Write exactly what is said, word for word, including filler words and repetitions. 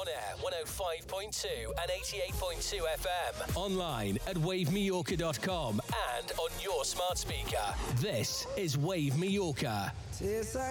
On air, one oh five point two and eighty-eight point two F M. Online at wave mallorca dot com and on your smart speaker. This is Wave Mallorca. Tastes like